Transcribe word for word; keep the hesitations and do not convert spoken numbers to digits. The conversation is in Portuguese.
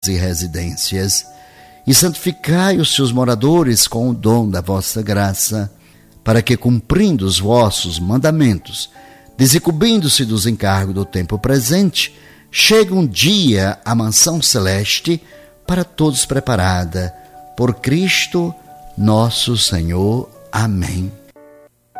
e residências, e santificai os seus moradores com o dom da vossa graça, para que, cumprindo os vossos mandamentos, desincubindo-se dos encargos do tempo presente, chegue um dia à mansão celeste para todos preparada, por Cristo nosso Senhor. Amém.